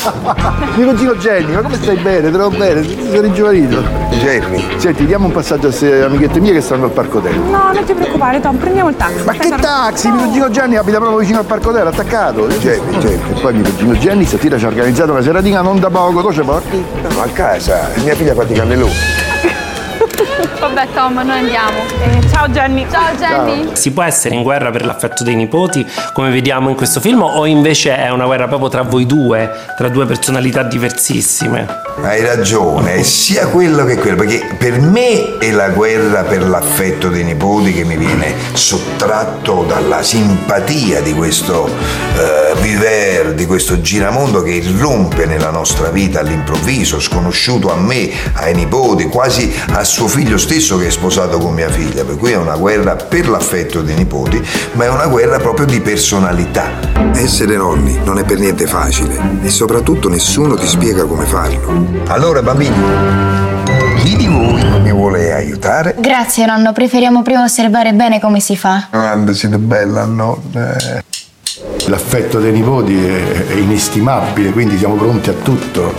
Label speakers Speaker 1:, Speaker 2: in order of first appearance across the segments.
Speaker 1: Mio cugino Jenny, ma come stai bene? Trovo bene? Ti sei ringiovanito?
Speaker 2: Jenny.
Speaker 1: Senti, diamo un passaggio a queste amichette mie che stanno al Parco Hotel.
Speaker 3: No, non ti preoccupare, Tom, prendiamo il taxi.
Speaker 1: Ma che taxi? Mio cugino Jenny abita proprio vicino al Parco Hotel, attaccato.
Speaker 2: Jenny.
Speaker 1: E poi mio cugino Jenny stasera ci ha organizzato una seratina non da poco, dove ci porti?
Speaker 2: No, a casa, mia figlia fa i cannelloni.
Speaker 4: Vabbè Tom, noi andiamo.
Speaker 3: Ciao Jenny.
Speaker 4: Ciao Jenny.
Speaker 5: Si può essere in guerra per l'affetto dei nipoti, come vediamo in questo film, o invece è una guerra proprio tra voi due, tra due personalità diversissime?
Speaker 2: Hai ragione, sia quello che quello, perché per me è la guerra per l'affetto dei nipoti che mi viene sottratto dalla simpatia di questo viver, di questo giramondo che irrompe nella nostra vita all'improvviso, sconosciuto a me, ai nipoti, quasi a suo figlio stesso che è sposato con mia figlia, per cui è una guerra per l'affetto dei nipoti, ma è una guerra proprio di personalità.
Speaker 6: Essere nonni non è per niente facile e soprattutto nessuno ti spiega come farlo.
Speaker 2: Allora bambini, chi di voi mi vuole aiutare?
Speaker 7: Grazie nonno, preferiamo prima osservare bene come si fa.
Speaker 2: Quando siete bella, nonna.
Speaker 1: L'affetto dei nipoti è inestimabile, quindi siamo pronti a tutto.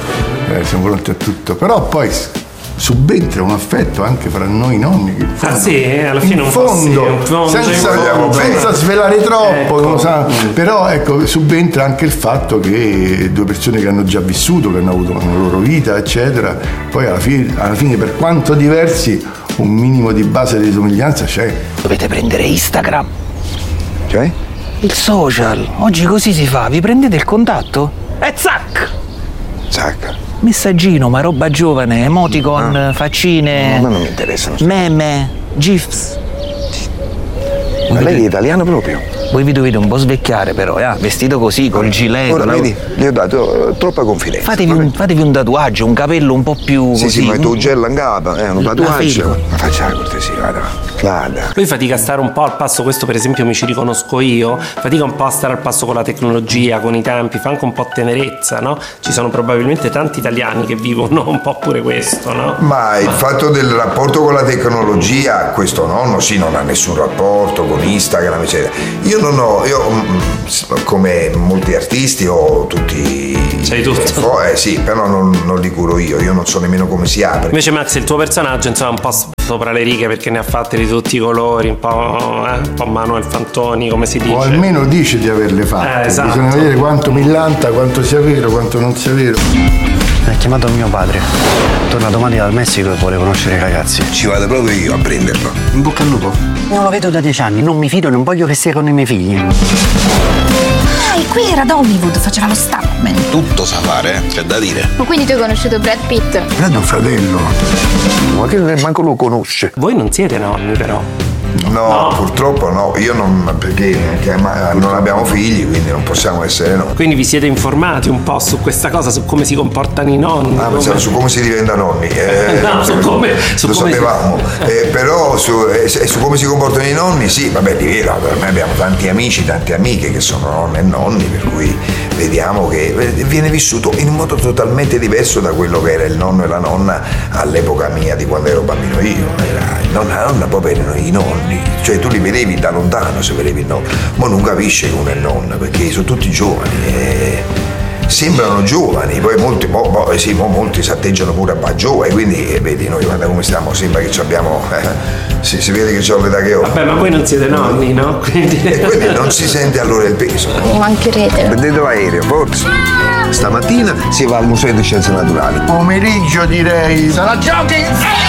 Speaker 1: Però poi subentra un affetto anche fra noi nonni.
Speaker 5: Ah sì, alla fine
Speaker 1: in fondo, senza svelare troppo,
Speaker 5: ecco.
Speaker 1: Però ecco, subentra anche il fatto che due persone che hanno già vissuto, che hanno avuto una loro vita, eccetera, poi alla fine per quanto diversi, un minimo di base di somiglianza c'è.
Speaker 8: Dovete prendere Instagram.
Speaker 2: Cioè?
Speaker 8: Il social. Oggi così si fa, vi prendete il contatto e zac!
Speaker 2: Zac.
Speaker 8: Messaggino, ma roba giovane, emoticon, faccine.
Speaker 2: No, ma non mi interessano.
Speaker 8: Meme, gifs.
Speaker 2: Ma lei è italiano proprio?
Speaker 8: Voi vi dovete un po' svecchiare però, vestito così, col gilet.
Speaker 2: Ora vedi, gli ho dato troppa confidenza.
Speaker 8: Fatevi un tatuaggio, un capello un po' più
Speaker 2: sì,
Speaker 8: così.
Speaker 2: Sì, ma tu gel in capo, un tatuaggio. Ma faccia la cortesia, vada.
Speaker 5: Lui fatica a stare un po' al passo, questo per esempio mi ci riconosco io, fatica un po' a stare al passo con la tecnologia, con i tempi, fa anche un po' tenerezza, no? Ci sono probabilmente tanti italiani che vivono un po' pure questo, no?
Speaker 2: Ma il fatto del rapporto con la tecnologia, questo nonno sì, non ha nessun rapporto con Instagram, eccetera. Io come molti artisti ho tutti.
Speaker 5: C'hai tutto?
Speaker 2: Sì, però non li curo io non so nemmeno come si apre.
Speaker 5: Invece Max, il tuo personaggio insomma è un po' sopra le righe perché ne ha fatte di tutti i colori, un po' Manuel Fantoni, come si dice.
Speaker 1: O almeno dice di averle fatte.
Speaker 5: Esatto.
Speaker 1: Bisogna vedere quanto millanta, quanto sia vero, quanto non sia vero.
Speaker 9: Mi ha chiamato mio padre. Torna domani dal Messico e vuole conoscere i ragazzi.
Speaker 2: Ci vado proprio io a prenderlo.
Speaker 9: In bocca al lupo. Non lo vedo da 10 anni, non mi fido, non voglio che sia con i miei figli.
Speaker 7: Qui era da Hollywood, faceva lo stuntman.
Speaker 10: Tutto sa fare, c'è da dire.
Speaker 4: Ma quindi tu hai conosciuto Brad Pitt?
Speaker 1: Brad è un fratello.
Speaker 2: Ma che manco lo conosce.
Speaker 5: Voi non siete nonni però.
Speaker 2: No, purtroppo no, io non, perché non abbiamo figli, quindi non possiamo essere nonni.
Speaker 5: Quindi vi siete informati un po' su questa cosa, su come si comportano i nonni?
Speaker 2: Su come si diventa nonni.
Speaker 5: No, su come
Speaker 2: sapevamo. Però su come si comportano i nonni, sì, vabbè, di vero, per me abbiamo tanti amici, tante amiche che sono nonne e nonni, per cui vediamo che viene vissuto in un modo totalmente diverso da quello che era il nonno e la nonna all'epoca mia, di quando ero bambino io. Era il nonno e la nonna, proprio erano i nonni. Cioè tu li vedevi da lontano se vedevi il nonno, ma non capisci che uno è il nonno perché sono tutti giovani sembrano giovani, poi molti si atteggiano pure a giovani, quindi vedi noi guarda come stiamo, sembra che abbiamo si vede che ho l'età che ho.
Speaker 5: Vabbè, ma voi non siete nonni, no?
Speaker 2: Quindi non si sente allora il peso.
Speaker 7: Mi mancherete.
Speaker 2: Prendete l'aereo, forse. Stamattina si va al Museo di Scienze Naturali.
Speaker 1: Pomeriggio direi.
Speaker 7: Sarà jogging.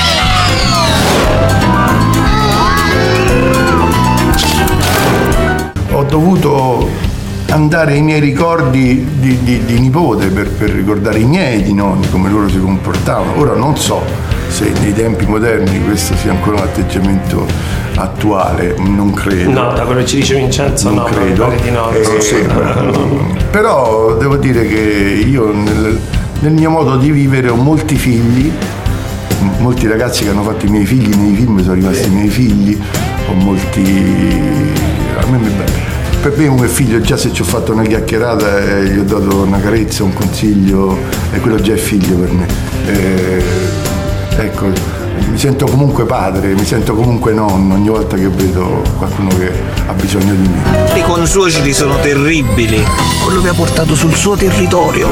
Speaker 1: Ho dovuto andare ai miei ricordi di nipote per ricordare i miei di nonni, come loro si comportavano. Ora non so se nei tempi moderni questo sia ancora un atteggiamento attuale, non credo.
Speaker 5: No, da quello che ci dice Vincenzo
Speaker 1: non credo.
Speaker 5: Di no.
Speaker 1: Non sembra. Però devo dire che io nel mio modo di vivere ho molti figli, molti ragazzi che hanno fatto i miei figli nei film sono rimasti i miei figli, ho molti. Per me come figlio, già se ci ho fatto una chiacchierata gli ho dato una carezza, un consiglio, e quello già è figlio per me. Ecco, mi sento comunque padre, mi sento comunque nonno ogni volta che vedo qualcuno che ha bisogno di me.
Speaker 8: I consuoceri sono terribili. Quello vi ha portato sul suo territorio.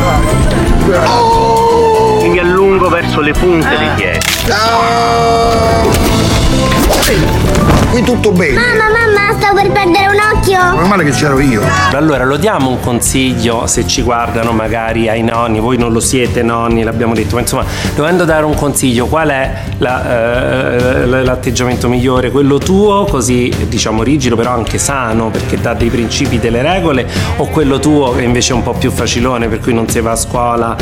Speaker 9: Mi allungo verso le punte dei piedi.
Speaker 2: Qui tutto bene.
Speaker 11: Mamma, sto per perdere un occhio.
Speaker 2: Meno male che c'ero io.
Speaker 5: Allora lo diamo un consiglio, se ci guardano magari ai nonni, voi non lo siete nonni, l'abbiamo detto, ma insomma dovendo dare un consiglio, qual è l'atteggiamento migliore? Quello tuo, così diciamo rigido però anche sano, perché dà dei principi, delle regole, o quello tuo che invece è un po' più facilone, per cui non si va a scuola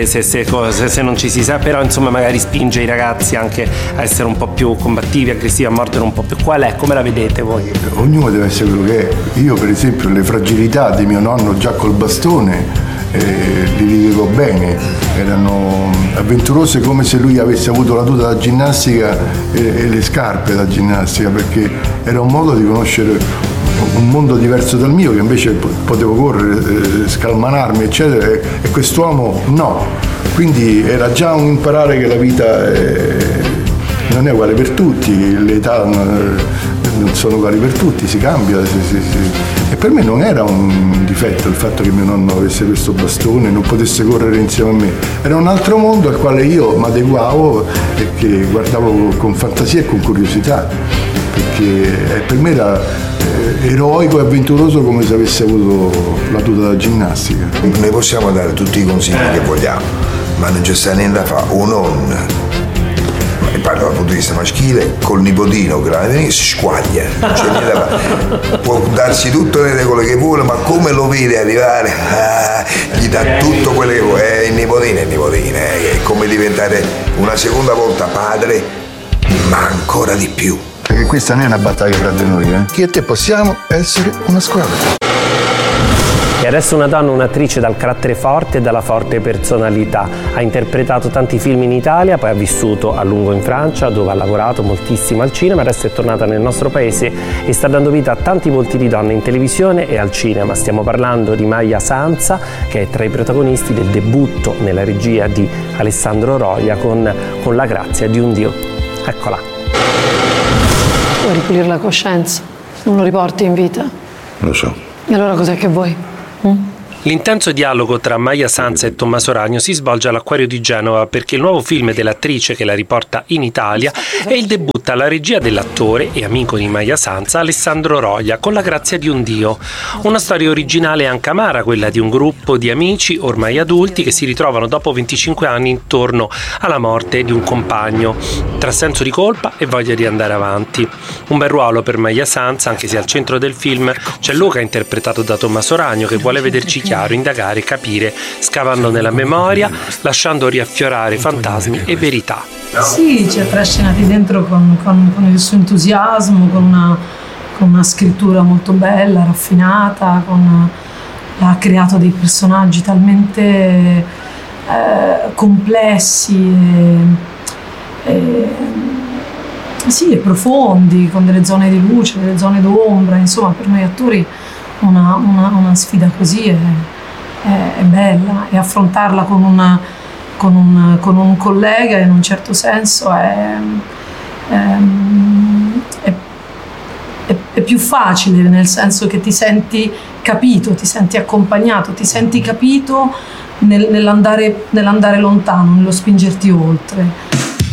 Speaker 5: se non ci si sa, però insomma magari spinge i ragazzi anche a essere un po' più combattivi, aggressivi, a mordere un po' più? Qual è? Come la vedete voi?
Speaker 1: Ognuno deve essere quello che è. Io per esempio le fragilità di mio nonno già col bastone li vivevo bene, erano avventurose come se lui avesse avuto la tuta da ginnastica e le scarpe da ginnastica, perché era un modo di conoscere un mondo diverso dal mio, che invece potevo correre, scalmanarmi eccetera, e quest'uomo no, quindi era già un imparare che la vita non è uguale per tutti, le età non sono uguali per tutti, si cambia. E per me non era un difetto il fatto che mio nonno avesse questo bastone e non potesse correre insieme a me. Era un altro mondo al quale io mi adeguavo e che guardavo con fantasia e con curiosità, perché per me era eroico e avventuroso come se avesse avuto la tuta da ginnastica.
Speaker 2: Noi possiamo dare tutti i consigli che vogliamo, ma non c'è sta niente da fare. Un nonno, e parlo dal punto di vista maschile, col nipotino che si squaglia, non c'è niente da fare. Può darsi tutte le regole che vuole, ma come lo vede arrivare, gli dà tutto quello che vuole. Il nipotino è il nipotino, è come diventare una seconda volta padre, ma ancora di più.
Speaker 1: Perché questa non è una battaglia tra di noi, Chi e te possiamo essere una squadra.
Speaker 5: E adesso una donna, un'attrice dal carattere forte e dalla forte personalità. Ha interpretato tanti film in Italia, poi ha vissuto a lungo in Francia, dove ha lavorato moltissimo al cinema, adesso è tornata nel nostro paese e sta dando vita a tanti volti di donne in televisione e al cinema. Stiamo parlando di Maya Sanza, che è tra i protagonisti del debutto nella regia di Alessandro Roja con La grazia di un Dio. Eccola.
Speaker 12: Vuoi ripulire la coscienza? Non lo riporti in vita?
Speaker 2: Lo so.
Speaker 12: E allora cos'è che vuoi?
Speaker 5: L'intenso dialogo tra Maya Sanza e Tommaso Ragno si svolge all'Acquario di Genova, perché il nuovo film dell'attrice che la riporta in Italia è il debutto alla regia dell'attore e amico di Maya Sanza, Alessandro Roja, con La grazia di un Dio. Una storia originale e anche amara, quella di un gruppo di amici ormai adulti che si ritrovano dopo 25 anni intorno alla morte di un compagno, tra senso di colpa e voglia di andare avanti. Un bel ruolo per Maya Sanza, anche se al centro del film c'è Luca, interpretato da Tommaso Ragno, che vuole vederci chiaro, indagare, capire, scavando nella memoria, lasciando riaffiorare fantasmi e verità.
Speaker 12: Sì, ci ha trascinati dentro con il suo entusiasmo, con una scrittura molto bella, raffinata, ha creato dei personaggi talmente complessi e profondi, con delle zone di luce, delle zone d'ombra. Insomma, per noi attori una sfida così è bella, e affrontarla con un collega in un certo senso è più facile, nel senso che ti senti capito, ti senti accompagnato, ti senti capito nell'andare lontano, nello spingerti oltre.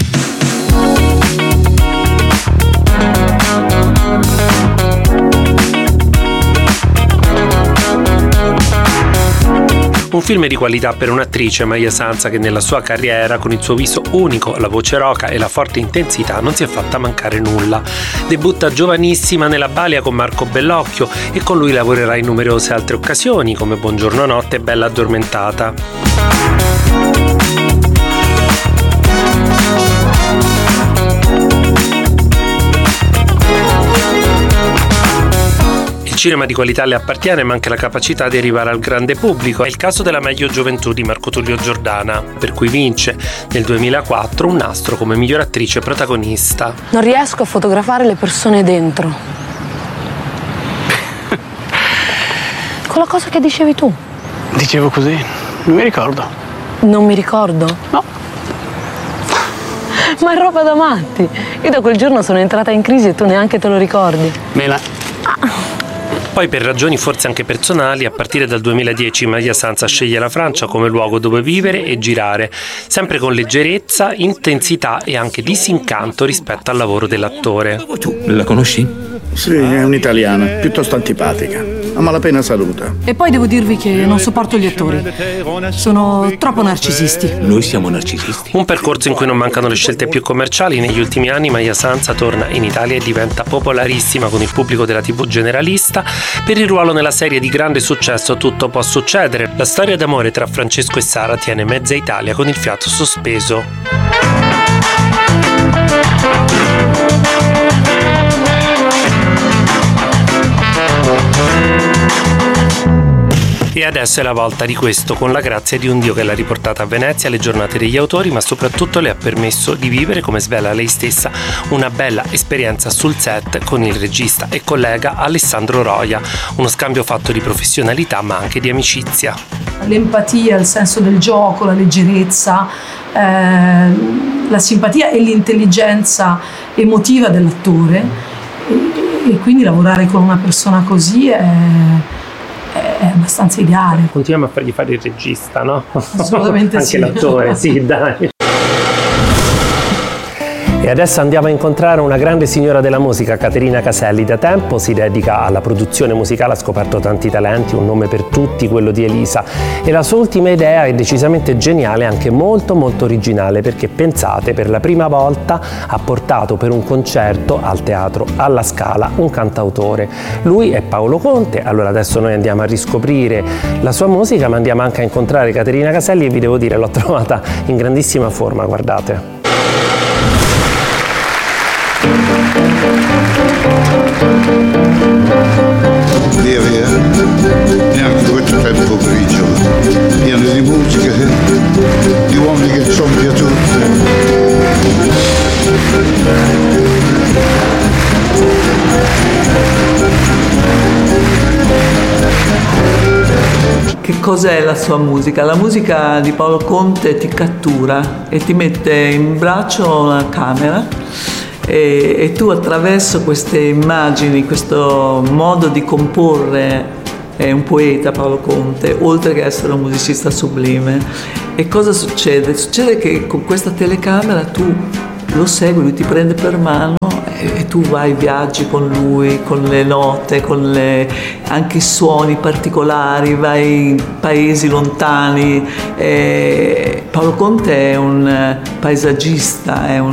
Speaker 5: Un film di qualità per un'attrice, Maya Sanza, che nella sua carriera, con il suo viso unico, la voce roca e la forte intensità, non si è fatta mancare nulla. Debutta giovanissima nella Balia con Marco Bellocchio e con lui lavorerà in numerose altre occasioni, come Buongiorno Notte e Bella Addormentata. Il cinema di qualità le appartiene, ma anche la capacità di arrivare al grande pubblico. È il caso della Meglio Gioventù di Marco Tullio Giordana, per cui vince nel 2004 un nastro come miglior attrice protagonista.
Speaker 12: Non riesco a fotografare le persone dentro. Quella cosa che dicevi tu.
Speaker 9: Dicevo così? Non mi ricordo.
Speaker 12: Non mi ricordo?
Speaker 9: No.
Speaker 12: Ma è roba da matti. Io da quel giorno sono entrata in crisi e tu neanche te lo ricordi.
Speaker 5: Poi per ragioni forse anche personali, a partire dal 2010 Maria Sanza sceglie la Francia come luogo dove vivere e girare, sempre con leggerezza, intensità e anche disincanto rispetto al lavoro dell'attore.
Speaker 13: Tu la conosci?
Speaker 14: Sì, è un'italiana, piuttosto antipatica, a malapena saluta.
Speaker 12: E poi devo dirvi che non sopporto gli attori. Sono troppo narcisisti.
Speaker 13: Noi siamo narcisisti.
Speaker 5: Un percorso in cui non mancano le scelte più commerciali. Negli ultimi anni Maria Sanza torna in Italia e diventa popolarissima con il pubblico della TV generalista per il ruolo nella serie di grande successo Tutto può succedere. La storia d'amore tra Francesco e Sara tiene mezza Italia con il fiato sospeso. E adesso è la volta di questo, con la grazia di un Dio che l'ha riportata a Venezia alle giornate degli autori, ma soprattutto le ha permesso di vivere, come svela lei stessa, una bella esperienza sul set con il regista e collega Alessandro Roia, uno scambio fatto di professionalità ma anche di amicizia.
Speaker 12: L'empatia, il senso del gioco, la leggerezza, la simpatia e l'intelligenza emotiva dell'attore e quindi lavorare con una persona così è abbastanza ideale.
Speaker 5: Continuiamo a fargli fare il regista, no?
Speaker 12: Assolutamente
Speaker 5: anche
Speaker 12: sì.
Speaker 5: l'attore, sì, dai. E adesso andiamo a incontrare una grande signora della musica, Caterina Caselli. Da tempo si dedica alla produzione musicale, ha scoperto tanti talenti, un nome per tutti, quello di Elisa. E la sua ultima idea è decisamente geniale, anche molto molto originale, perché pensate, per la prima volta ha portato per un concerto al teatro alla Scala un cantautore. Lui è Paolo Conte. Allora adesso noi andiamo a riscoprire la sua musica, ma andiamo anche a incontrare Caterina Caselli e vi devo dire, l'ho trovata in grandissima forma, guardate.
Speaker 15: Via via, neanche questo tempo grigio, pieno di musica, di uomini che sono piaciuti.
Speaker 16: Che cos'è la sua musica? La musica di Paolo Conte ti cattura e ti mette in braccio una camera e tu attraverso queste immagini, questo modo di comporre, è un poeta Paolo Conte, oltre che essere un musicista sublime. E cosa succede? Succede che con questa telecamera tu lo segui, lui ti prende per mano e tu vai, viaggi con lui, con le note, con anche i suoni particolari, vai in paesi lontani. Paolo Conte è un paesaggista, è un